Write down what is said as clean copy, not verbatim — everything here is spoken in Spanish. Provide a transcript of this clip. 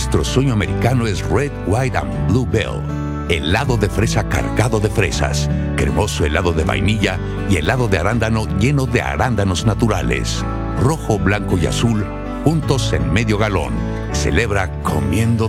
Nuestro sueño americano es Red, White and Blue Bell. Helado de fresa cargado de fresas, cremoso helado de vainilla y helado de arándano lleno de arándanos naturales. Rojo, blanco y azul, juntos en medio galón. Celebra comiendo